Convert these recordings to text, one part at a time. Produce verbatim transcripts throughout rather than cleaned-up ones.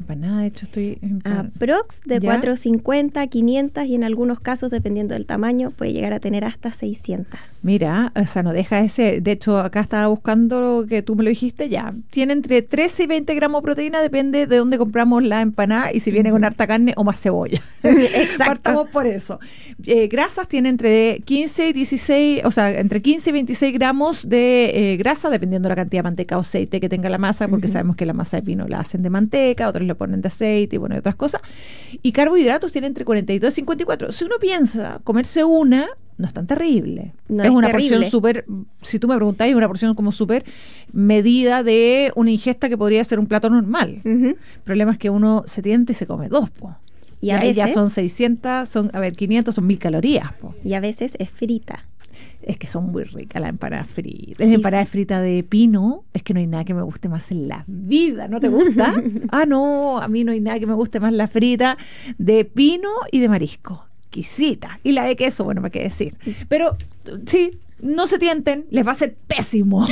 empanada, de hecho estoy... Empan- Aprox de ¿Ya? cuatrocientos cincuenta, quinientas y en algunos casos, dependiendo del tamaño, puede llegar a tener hasta seiscientas. Mira, o sea, no deja de ser. De hecho, acá estaba buscando que tú me lo dijiste ya. Tiene entre trece y veinte gramos de proteína, depende de dónde compramos la empanada y si viene con harta carne o más cebolla. Exacto. Partamos por eso. Eh, grasas tiene entre quince y dieciséis, o sea, entre quince y veintiséis gramos de eh, grasa, dependiendo de la cantidad de manteca o aceite que tenga la masa, porque uh-huh. sabemos que la masa de pino la hacen de manteca, otros le ponen de aceite y bueno, y otras cosas. Y carbohidratos tiene entre cuarenta y dos y cincuenta y cuatro. Si uno piensa comerse una, no es tan terrible. No es, es una terrible. porción súper, si tú me preguntáis, es una porción como súper medida de una ingesta que podría ser un plato normal. Uh-huh. El problema es que uno se tienta y se come dos, po. Y a ya, veces, ya son seiscientas, son, a ver, quinientas, son mil calorías, po. Y a veces es frita. Es que son muy ricas las empanadas fritas. Las empanadas fritas de pino, es que no hay nada que me guste más en la vida. ¿No te gusta? Ah, no, a mí no hay nada que me guste más la frita de pino y de marisco. Exquisita. Y la de queso, bueno, ¿para qué decir? Pero sí, no se tienten, les va a ser pésimo.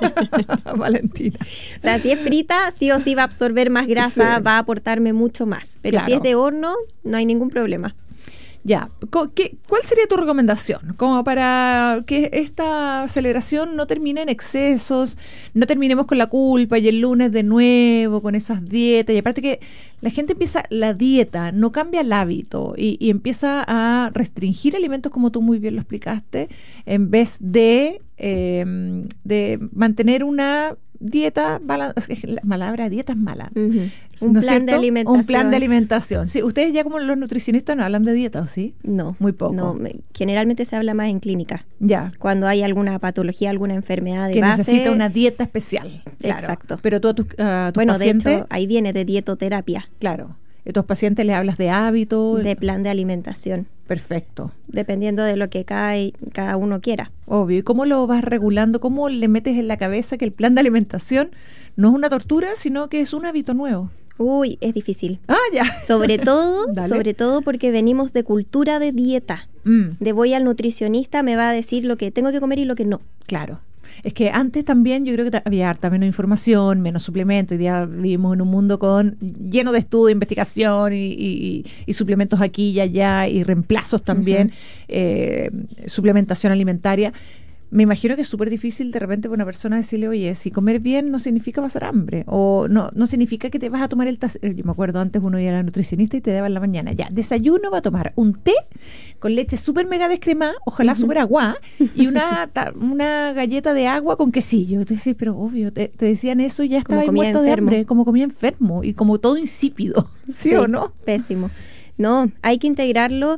Valentina. O sea, si es frita, sí o sí va a absorber más grasa, sí. va a aportarme mucho más. Pero claro. si es de horno, no hay ningún problema. Ya, ¿qué, ¿cuál sería tu recomendación? Como para que esta celebración no termine en excesos, no terminemos con la culpa y el lunes de nuevo con esas dietas. Y aparte que la gente empieza, la dieta no cambia el hábito y, y empieza a restringir alimentos como tú muy bien lo explicaste, en vez de, eh, de mantener una dieta, la palabra dieta es mala. Uh-huh. Un ¿no plan de alimentación. Un plan de alimentación. Sí, ustedes ya como los nutricionistas no hablan de dieta, ¿o sí? No. Muy poco. No, me, generalmente se habla más en clínica. Ya. Cuando hay alguna patología, alguna enfermedad de que base. Que necesita una dieta especial. Claro. Exacto. Pero tú a tus, uh, tus bueno, pacientes... de hecho, ahí viene de dietoterapia. Claro. ¿A tus pacientes les hablas de hábitos? De plan de alimentación. Perfecto. Dependiendo de lo que cada, cada uno quiera. Obvio. ¿Y cómo lo vas regulando? ¿Cómo le metes en la cabeza que el plan de alimentación no es una tortura, sino que es un hábito nuevo? Uy, es difícil. Ah, ya. Sobre todo, sobre todo porque venimos de cultura de dieta. Mm. De voy al nutricionista, me va a decir lo que tengo que comer y lo que no. Claro. Es que antes también yo creo que había harta menos información, menos suplementos. Hoy día vivimos en un mundo con lleno de estudio, investigación y, y, y suplementos aquí y allá y reemplazos también, uh-huh. eh, suplementación alimentaria. Me imagino que es súper difícil de repente para una persona decirle, oye, si comer bien no significa pasar hambre, o no no significa que te vas a tomar el tazo. Yo me acuerdo antes uno iba a la nutricionista y te daba en la mañana, ya, desayuno va a tomar un té con leche súper mega descremada, ojalá uh-huh. súper agua, y una ta, una galleta de agua con quesillo. Te decís, pero obvio, te, te decían eso y ya estaba muerto enfermo. de hambre, como comía enfermo y como todo insípido, ¿sí, sí o no? Pésimo. No, hay que integrarlo.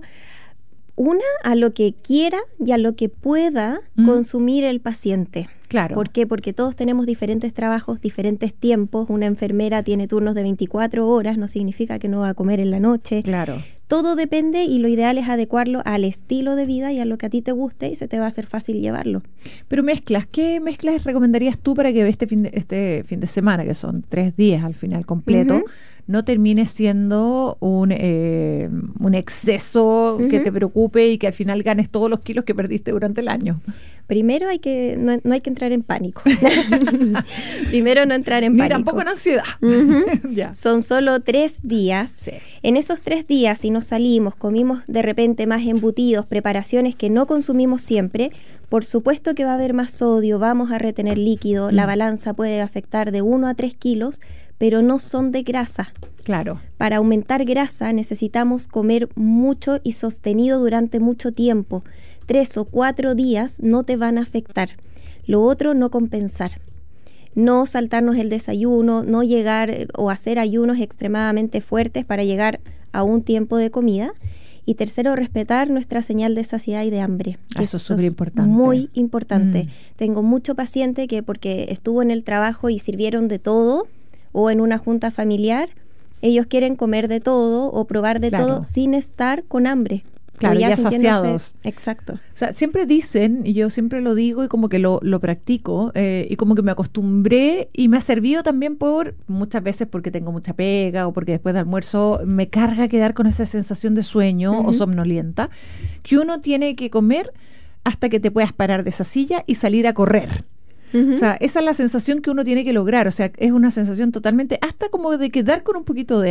Una, a lo que quiera y a lo que pueda mm. consumir el paciente. Claro. ¿Por qué? Porque todos tenemos diferentes trabajos, diferentes tiempos. Una enfermera tiene turnos de veinticuatro horas, no significa que no va a comer en la noche. Claro. Todo depende y lo ideal es adecuarlo al estilo de vida y a lo que a ti te guste y se te va a hacer fácil llevarlo. Pero mezclas, ¿qué mezclas recomendarías tú para que este fin de, este fin de semana, que son tres días al final completo, uh-huh. no termine siendo un, eh, un exceso uh-huh. que te preocupe y que al final ganes todos los kilos que perdiste durante el año? Primero hay que no, no hay que entrar en pánico. Primero no entrar en Ni pánico. Ni tampoco en ansiedad. Uh-huh. Ya. Son solo tres días. Sí. En esos tres días, si nos salimos, comimos de repente más embutidos, preparaciones que no consumimos siempre, por supuesto que va a haber más sodio, vamos a retener líquido, mm. la balanza puede afectar de uno a tres kilos, pero no son de grasa. Claro. Para aumentar grasa necesitamos comer mucho y sostenido durante mucho tiempo. Tres o cuatro días no te van a afectar. Lo otro, no compensar. No saltarnos el desayuno, no llegar o hacer ayunos extremadamente fuertes para llegar a un tiempo de comida. Y tercero, respetar nuestra señal de saciedad y de hambre. Eso, eso es súper importante. Muy importante. Mm. Tengo mucho paciente que porque estuvo en el trabajo y sirvieron de todo, o en una junta familiar, ellos quieren comer de todo o probar de claro. todo sin estar con hambre. Claro, ya, ya saciados. Exacto. O sea, siempre dicen, y yo siempre lo digo y como que lo, lo practico, eh, y como que me acostumbré y me ha servido también por, muchas veces porque tengo mucha pega o porque después de almuerzo me carga quedar con esa sensación de sueño uh-huh. o somnolienta, que uno tiene que comer hasta que te puedas parar de esa silla y salir a correr. Uh-huh. O sea, esa es la sensación que uno tiene que lograr. O sea, es una sensación totalmente, hasta como de quedar con un poquito de